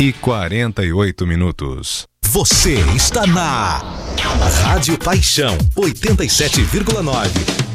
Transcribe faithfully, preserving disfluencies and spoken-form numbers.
e quarenta e oito minutos. Você está na Rádio Paixão oitenta e sete vírgula nove.